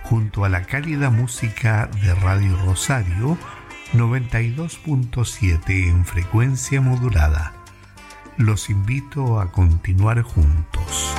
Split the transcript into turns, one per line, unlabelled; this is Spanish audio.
junto a la cálida música de Radio Rosario 92.7 en frecuencia modulada. Los invito a continuar juntos.